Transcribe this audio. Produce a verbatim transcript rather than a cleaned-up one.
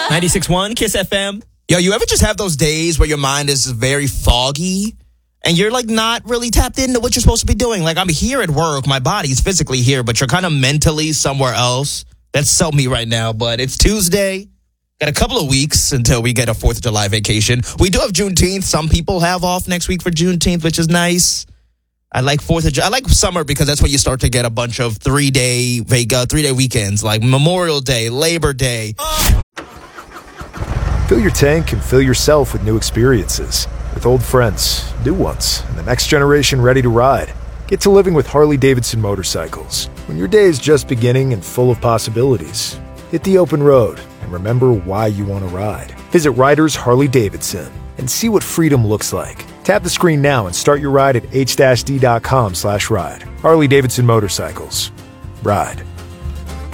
ninety-six point one Kiss F M. Yo, you ever just have those days where your mind is very foggy and you're like not really tapped into what you're supposed to be doing? Like, I'm here at work, my body's physically here, but you're kind of mentally somewhere else. That's so me right now, but it's Tuesday. Got a couple of weeks until we get a fourth of July vacation. We do have Juneteenth. Some people have off next week for Juneteenth, which is nice. I like fourth of July. I like summer because that's when you start to get a bunch of three-day uh, three-day weekends, like Memorial Day, Labor Day. Fill your tank and fill yourself with new experiences. With old friends, new ones, and the next generation ready to ride. Get to living with Harley-Davidson motorcycles. When your day is just beginning and full of possibilities, hit the open road and remember why you want to ride. Visit Riders Harley-Davidson and see what freedom looks like. Tap the screen now and start your ride at h d dot com slash ride. Harley-Davidson Motorcycles. Ride.